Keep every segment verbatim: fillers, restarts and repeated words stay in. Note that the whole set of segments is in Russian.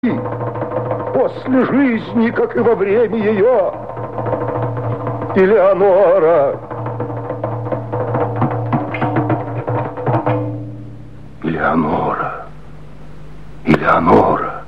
после жизни, как и во время ее. Элеонора. Элеонора. Элеонора.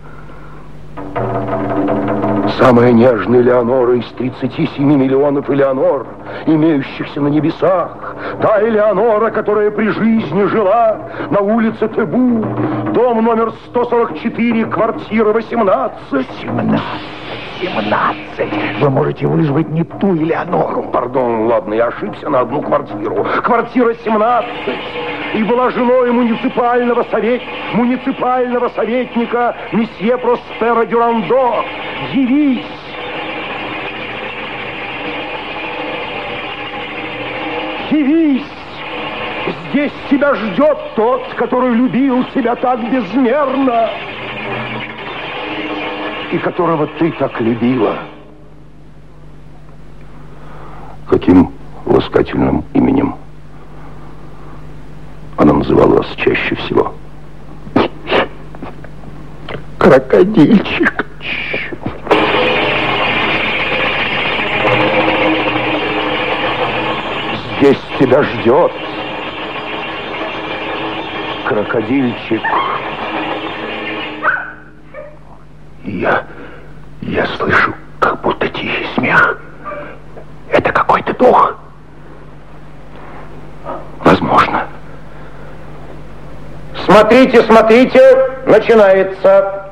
Самая нежная Элеонора из тридцати семи миллионов Элеонор, имеющихся на небесах. Та Элеонора, которая при жизни жила на улице Тебу, дом номер сто сорок четыре, квартира восемнадцать. семнадцать. семнадцать. Вы можете вызвать не ту Элеонору. Пардон, ладно, я ошибся на одну квартиру. Квартира семнадцать. И была женой муниципального, совет... муниципального советника месье Проспера Дюрандо. Явись! Явись! Здесь тебя ждет тот, который любил тебя так безмерно и которого ты так любила. Каким ласкательным именем она называла вас чаще всего? Крокодильчик. Здесь тебя ждет крокодильчик. Я, я слышу, как будто тихий смех. Это какой-то дух. Возможно. Смотрите, смотрите, начинается.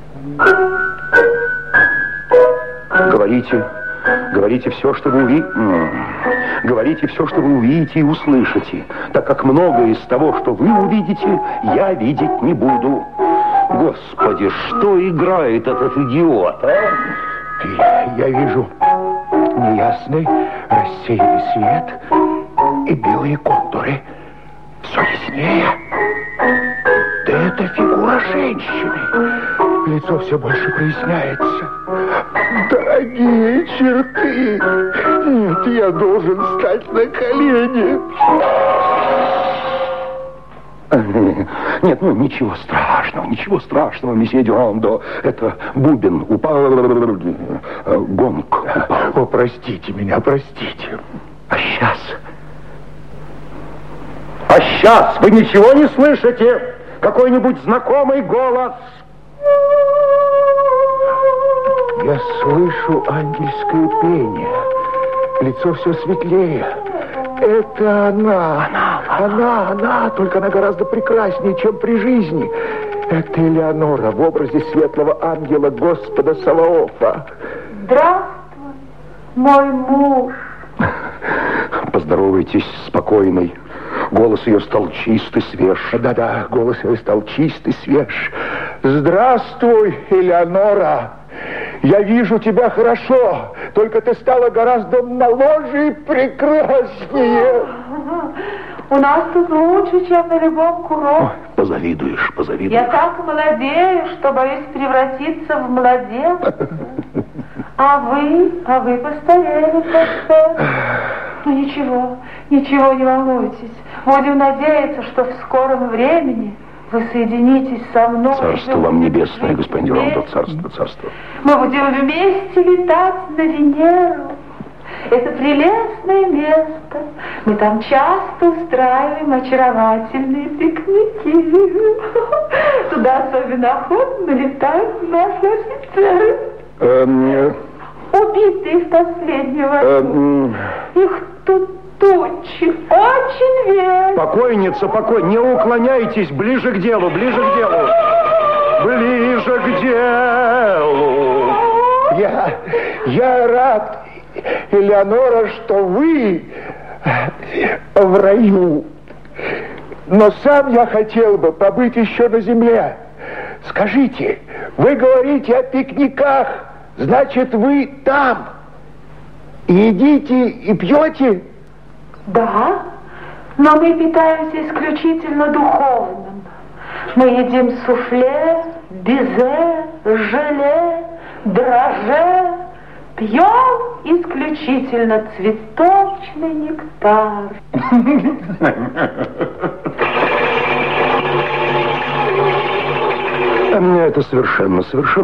Говорите, говорите все, что вы увидите. Говорите все, что вы увидите и услышите, так как многое из того, что вы увидите, я видеть не буду. Господи, что играет этот идиот, а? Я, я вижу неясный рассеянный свет и белые контуры. Все яснее. Да это фигура женщины. Лицо все больше проясняется. Дорогие черты. Нет, я должен встать на колени. Нет, ну ничего страшного, ничего страшного, месье Дюрандо. Это бубен упал, гонг упал. О, простите меня, простите. А сейчас? А сейчас вы ничего не слышите? Какой-нибудь знакомый голос? Я слышу ангельское пение. Лицо все светлее. Это она. Она, она, она, она, только она гораздо прекраснее, чем при жизни. Это Элеонора в образе светлого ангела Господа Саваофа. Здравствуй, мой муж. Поздоровайтесь, спокойный. Голос ее стал чистый, свеж. Да-да, голос ее стал чистый, свеж. Здравствуй, Элеонора. Я вижу тебя хорошо, только ты стала гораздо моложе и прекраснее. У нас тут лучше, чем на любом курорте. Ой, позавидуешь, позавидуешь. Я так молодею, что боюсь превратиться в младенца. А вы, а вы постарели, Проспер. Ну ничего, ничего, не волнуйтесь. Будем надеяться, что в скором времени вы соединитесь со мной. Царство вам небесное, господин Дюрандо, царство, царство. Мы будем вместе летать на Венеру. Это прелестное место. Мы там часто устраиваем очаровательные пикники. Туда особенно охотно летают наши офицеры. Эм... Убитые в последнюю войну. Эм... Их тут тучи, очень верно. Покойница, покой, не уклоняйтесь, ближе к делу, ближе к делу. Ближе к делу. Я, я рад, Элеонора, что вы в раю. Но сам я хотел бы побыть еще на земле. Скажите, вы говорите о пикниках, значит, вы там едите и пьете? Да, но мы питаемся исключительно духовным. Мы едим суфле, безе, желе, драже, пьем исключительно цветочный нектар. Для меня это совершенно, совершенно